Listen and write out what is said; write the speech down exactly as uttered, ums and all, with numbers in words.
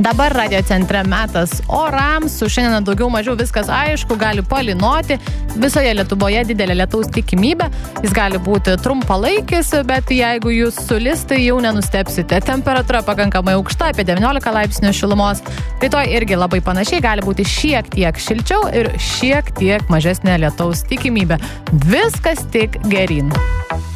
Dabar radio centre metas orams, su šiandien daugiau mažiau viskas aišku, gali palynoti, visoje Lietuvoje didelė lietaus tikimybė, jis gali būti trumpalaikis, bet jeigu jūs sulis, tai jau nenustepsite. Temperatūra pakankamai aukšta, apie devyniolika laipsnių šilumos, rytoj irgi labai panašiai, gali būti šiek tiek šilčiau ir šiek tiek mažesnė lietaus tikimybė. Viskas tik geryn.